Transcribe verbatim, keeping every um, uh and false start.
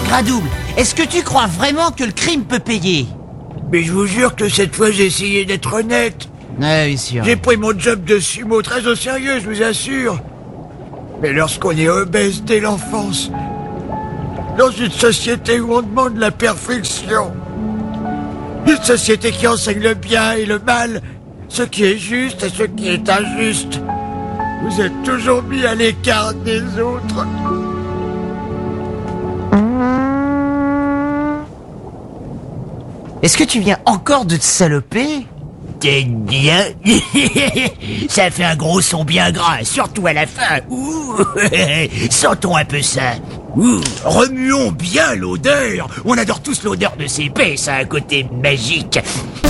Gradouble, est-ce que tu crois vraiment que le crime peut payer? Mais je vous jure que cette fois j'ai essayé d'être honnête. Ah oui, sûr. J'ai pris mon job de sumo très au sérieux, je vous assure. Mais lorsqu'on est obèse dès l'enfance, dans une société où on demande la perfection, une société qui enseigne le bien et le mal, ce qui est juste et ce qui est injuste, vous êtes toujours mis à l'écart des autres. Est-ce que tu viens encore de te saloper? T'es bien. Ça fait un gros son bien gras, surtout à la fin. Ouh. Sentons un peu ça. Ouh. Remuons bien l'odeur. On adore tous l'odeur de ces paix, ça a un côté magique.